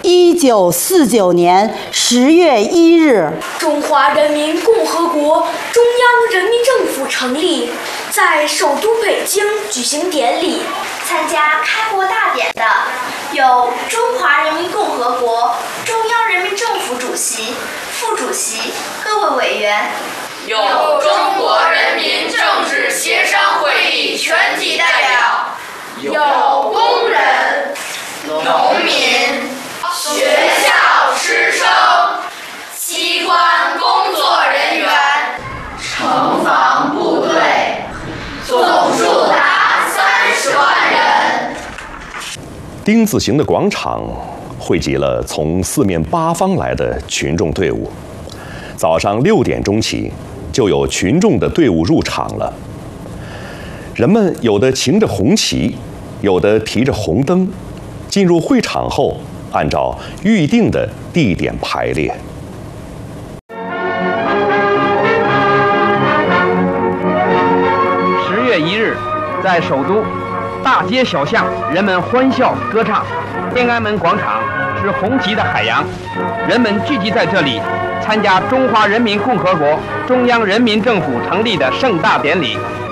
1949年10月1日， 中华人民共和国中央人民政府成立，在首都北京举行典礼。 参加开国大典的有中华人民共和国中央人民政府主席、副主席、各位委员， 有中国人民政治协商会议全体代表，有工人、农民、学校师生、机关工作人员、城防部队，总数达30万人。 丁字形的广场汇集了从四面八方来的群众队伍。早上6点钟起，就有群众的队伍入场了。人们有的擎着红旗，有的提着红灯，进入会场后，按照预定的地点排列。 10月1日，在首都大街小巷，人们欢笑歌唱。天安门广场是红旗的海洋，人们聚集在这里，参加中华人民共和国中央人民政府成立的盛大典礼。